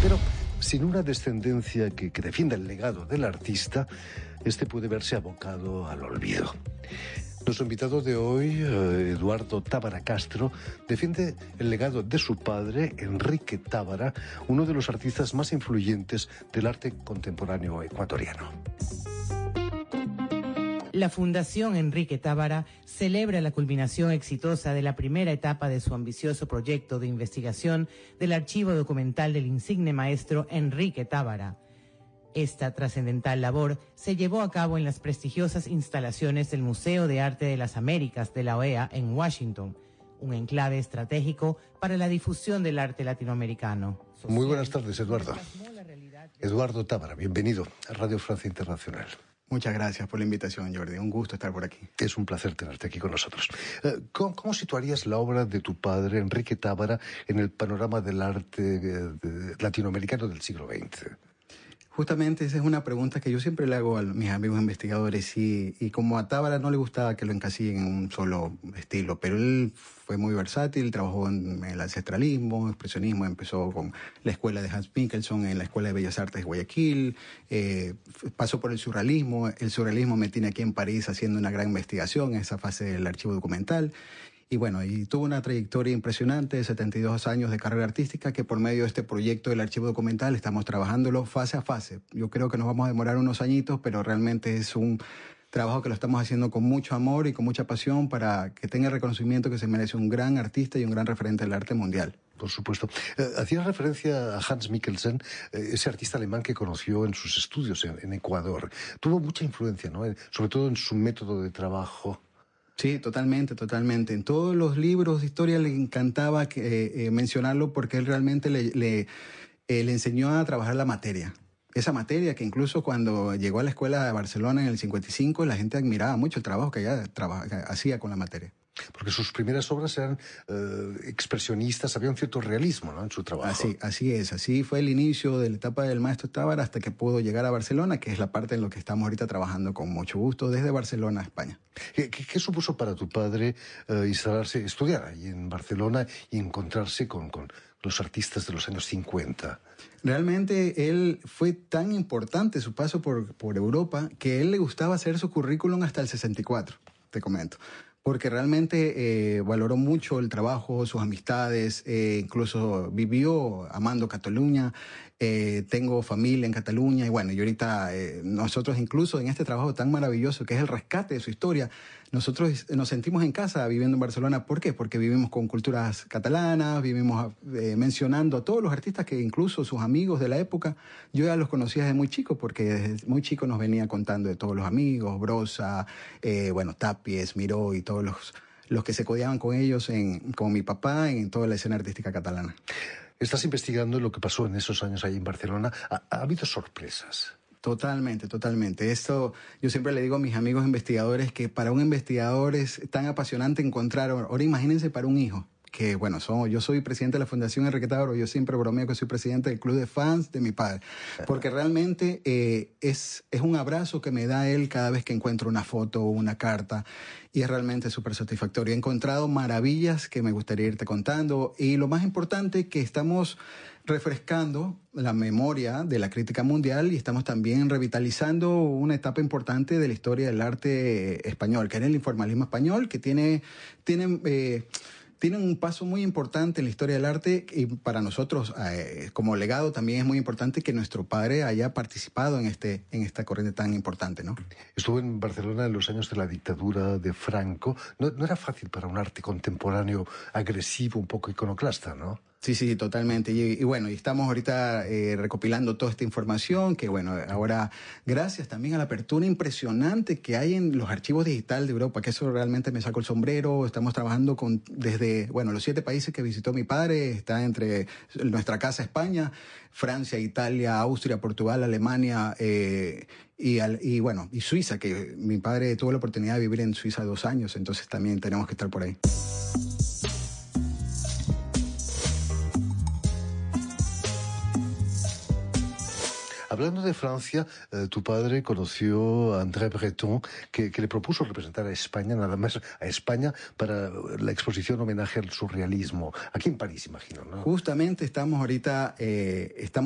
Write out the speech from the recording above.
Pero sin una descendencia que defienda el legado del artista, este puede verse abocado al olvido. Nuestro invitado de hoy, Eduardo Tábara Castro, defiende el legado de su padre, Enrique Tábara, uno de los artistas más influyentes del arte contemporáneo ecuatoriano. La Fundación Enrique Tábara celebra la culminación exitosa de la primera etapa de su ambicioso proyecto de investigación del archivo documental del insigne maestro Enrique Tábara. Esta trascendental labor se llevó a cabo en las prestigiosas instalaciones del Museo de Arte de las Américas de la OEA en Washington, un enclave estratégico para la difusión del arte latinoamericano. Muy buenas tardes, Eduardo. Eduardo Tábara, bienvenido a Radio Francia Internacional. Muchas gracias por la invitación, Jordi. Un gusto estar por aquí. Es un placer tenerte aquí con nosotros. ¿Cómo situarías la obra de tu padre, Enrique Tábara, en el panorama del arte latinoamericano del siglo XX? Justamente esa es una pregunta que yo siempre le hago a mis amigos investigadores y como a Tábara no le gustaba que lo encasillen en un solo estilo, pero él fue muy versátil, trabajó en el ancestralismo, expresionismo, empezó con la escuela de Hans Mickelson en la Escuela de Bellas Artes de Guayaquil, pasó por el surrealismo me tiene aquí en París haciendo una gran investigación en esa fase del archivo documental. Y bueno, y tuvo una trayectoria impresionante de 72 años de carrera artística que por medio de este proyecto del archivo documental estamos trabajándolo fase a fase. Yo creo que nos vamos a demorar unos añitos, pero realmente es un trabajo que lo estamos haciendo con mucho amor y con mucha pasión para que tenga el reconocimiento que se merece un gran artista y un gran referente del arte mundial. Por supuesto. Hacías referencia a Hans Mickelson, ese artista alemán que conoció en sus estudios en Ecuador. Tuvo mucha influencia, ¿no? Sobre todo en su método de trabajo. Sí, totalmente. En todos los libros de historia le encantaba mencionarlo porque él realmente le enseñó a trabajar la materia. Esa materia que incluso cuando llegó a la escuela de Barcelona en el 55, la gente admiraba mucho el trabajo que ella hacía con la materia. Porque sus primeras obras eran expresionistas, había un cierto realismo, ¿no?, en su trabajo. Así es. Así fue el inicio de la etapa del maestro Tábara hasta que pudo llegar a Barcelona, que es la parte en la que estamos ahorita trabajando con mucho gusto desde Barcelona a España. ¿Qué supuso para tu padre estudiar ahí en Barcelona y encontrarse con los artistas de los años 50? Realmente él fue tan importante su paso por Europa que a él le gustaba hacer su currículum hasta el 64, te comento. Porque realmente valoró mucho el trabajo, sus amistades, incluso vivió amando Cataluña, tengo familia en Cataluña y bueno, y ahorita nosotros incluso en este trabajo tan maravilloso que es el rescate de su historia, nosotros nos sentimos en casa viviendo en Barcelona. ¿Por qué? Porque vivimos con culturas catalanas, vivimos mencionando a todos los artistas que incluso sus amigos de la época, yo ya los conocía desde muy chico porque desde muy chico nos venía contando de todos los amigos, Brossa, Tapies, Miró y todos los que se codeaban con ellos, con mi papá, en toda la escena artística catalana. Estás investigando lo que pasó en esos años ahí en Barcelona. ¿Ha habido sorpresas? Totalmente. Esto yo siempre le digo a mis amigos investigadores que para un investigador es tan apasionante encontrar, ahora imagínense para un hijo, que bueno, yo soy presidente de la Fundación Enrique Tábara, yo siempre bromeo que soy presidente del club de fans de mi padre, porque realmente es un abrazo que me da él cada vez que encuentro una foto o una carta y es realmente súper satisfactorio. He encontrado maravillas que me gustaría irte contando y lo más importante que estamos refrescando la memoria de la crítica mundial y estamos también revitalizando una etapa importante de la historia del arte español, que era el informalismo español, que tiene un paso muy importante en la historia del arte y para nosotros como legado también es muy importante que nuestro padre haya participado en esta corriente tan importante, ¿no? Estuvo en Barcelona en los años de la dictadura de Franco. No era fácil para un arte contemporáneo agresivo, un poco iconoclasta, ¿no? Sí, totalmente. Y bueno, y estamos ahorita recopilando toda esta información, que bueno, ahora gracias también a la apertura impresionante que hay en los archivos digitales de Europa, que eso realmente me saco el sombrero. Estamos trabajando desde los 7 países que visitó mi padre, está entre nuestra casa España, Francia, Italia, Austria, Portugal, Alemania y Suiza, que mi padre tuvo la oportunidad de vivir en Suiza 2 años, entonces también tenemos que estar por ahí. Hablando de Francia, tu padre conoció a André Breton, que le propuso representar a España, nada más a España, para la exposición homenaje al surrealismo, aquí en París, imagino, ¿no? Justamente estamos ahorita,